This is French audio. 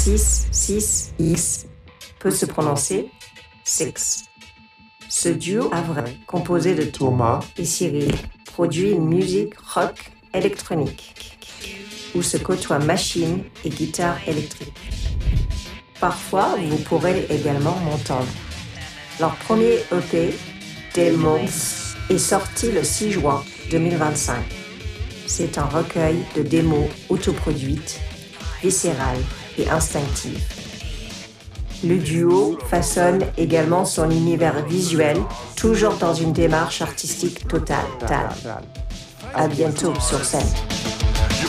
6 peut se prononcer Six. Ce duo havrais, composé de Thomas et Cyril, produit une musique rock électronique, où se côtoient machines et guitares électriques. Parfois, vous pourrez également m'entendre. Leur premier EP, Demons, est sorti le 6 juin 2025. C'est un recueil de démos autoproduites, viscérales et instinctives. Le duo façonne également son univers visuel, toujours dans une démarche artistique totale. À bientôt sur scène.